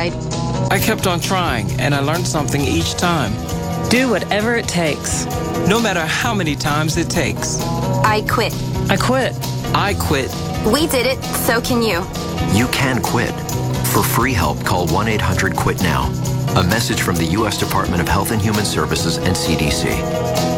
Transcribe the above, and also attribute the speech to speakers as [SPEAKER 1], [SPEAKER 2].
[SPEAKER 1] tried.
[SPEAKER 2] I kept on trying, and I learned something each time.
[SPEAKER 3] Do whatever it takes.
[SPEAKER 2] No matter how many times it takes.
[SPEAKER 1] I quit.
[SPEAKER 3] I quit.
[SPEAKER 2] I quit.
[SPEAKER 1] We did it, so can you.
[SPEAKER 4] You can quit. For free help, call 1-800-QUIT-NOW. A message from the U.S. Department of Health and Human Services and CDC.